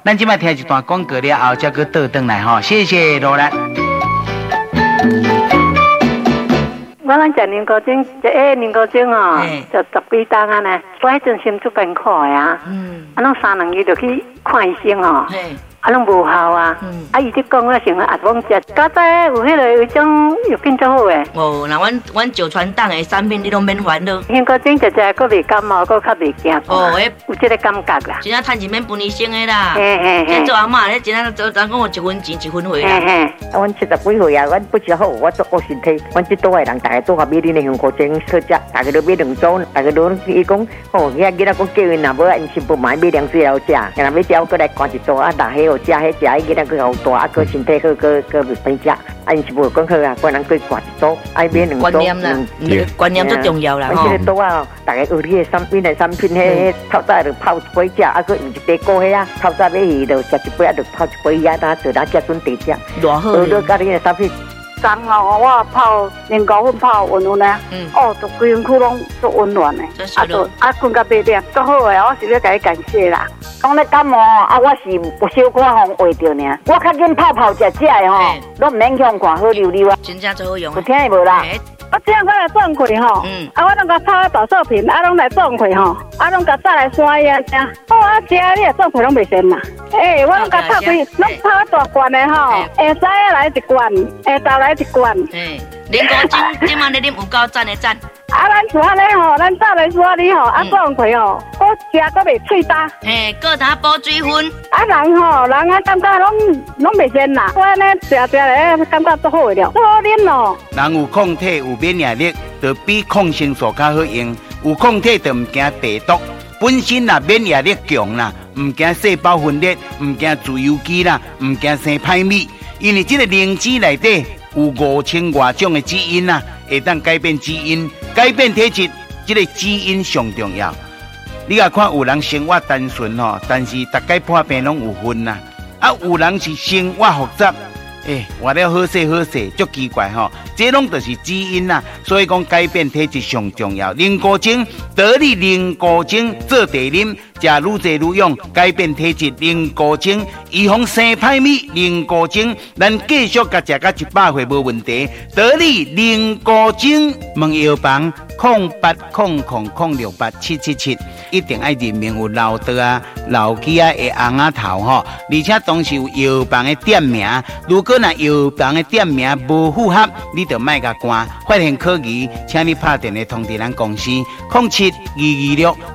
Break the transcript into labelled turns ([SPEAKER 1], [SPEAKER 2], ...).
[SPEAKER 1] 咱今摆听一段广告了后，再去倒转来吼。谢谢罗兰。
[SPEAKER 2] 我咱食年糕精，年糕精哦，就10几担啊呢。我迄阵心出病苦的啊，拢3、2日就去看医生哦。拢无效啊！伊伫讲我想阿翁食，到早有迄个有种又变做好诶。
[SPEAKER 3] 哦，那阮九传党诶产品你拢免烦恼。
[SPEAKER 2] 年糕精食食，佫袂感冒，佫较袂惊。
[SPEAKER 3] 哦，
[SPEAKER 2] 有这个感觉啦。
[SPEAKER 3] 真正趁钱免分医生诶啦。
[SPEAKER 2] 嘿。
[SPEAKER 3] 做阿嬷咧，真正做讲我1分钱1分货啦。
[SPEAKER 4] 阮70几岁啊，阮不吃好，我做我身体。阮这岛诶人，大家都话买恁诶香菇精好食，大家都买2组，大家都伊讲，哦，遐囡仔讲叫因若无因新妇买2水来食，然后要叫过来赶一组啊，大迄好食，迄食伊囡仔佢好大，啊，佢身体好，佢袂变食。啊，因是无讲好啊，个人去挂一组，爱买2组。
[SPEAKER 3] 观念啦，观念最重要啦。
[SPEAKER 4] 吼，这个岛啊，大家学你诶产品，迄透早就泡一杯食，啊，佮用一杯果迄啊，透早买去就食一杯，啊，就泡一杯啊，当做咱食准地食。
[SPEAKER 3] 偌好。
[SPEAKER 4] 学甲你诶产品。
[SPEAKER 2] 昨哦，我泡年糕粉泡温温呢，就规身躯拢足温暖的，困到8点，足好诶，我是要甲你感谢啦。
[SPEAKER 4] 讲咧感冒啊，我是有小可互话着呢，我较紧泡食的吼，拢唔免向看好溜溜啊。
[SPEAKER 3] 真正最好用。
[SPEAKER 4] 有听会无啦？
[SPEAKER 2] 我这样我来撞开吼，我拢甲泡大寿瓶，拢来撞开吼，拢甲炸来刷呀，好食你也撞开拢袂咸啦。我拢甲泡开，拢泡大罐的吼，下早来一罐，下昼来一罐。
[SPEAKER 3] 年糕精今晚你啉有够赞的赞。
[SPEAKER 2] 咱厝安尼吼，咱早来刷你吼，撞开吼，好食佫袂脆焦。
[SPEAKER 3] 搁当补水分。
[SPEAKER 2] 人吼，人感觉拢袂咸啦。我安尼食咧，感觉足好了，足好啉咯。
[SPEAKER 1] 人有抗体有免疫力，就比抗生素较好用。有抗体就唔惊病毒，本身啦免疫力强啦，唔惊细胞分裂，唔惊自由基啦，唔惊生歹米。因为这个灵芝内底有5000多种的基因啦，会当改变基因，改变体质。这个基因上重要。你也看有人生活单纯吼，但是大概破病拢有分啦。有人是生活复杂。活了好势好势，足奇怪吼！这拢就是基因啦，所以讲改变体质上重要。年糕精，得你年糕精做茶啉，食愈济愈用，改变体质。年糕精预防生歹米，年糕精咱继续甲食到100岁无问题。得你年糕精，问药房0800068777，一定爱认明有老道啊、老鸡啊的红仔头吼，而且当时有药房的店名，如果那药房的店名无符合，你就莫甲关。发现可疑，请你拍电话通知咱公司072226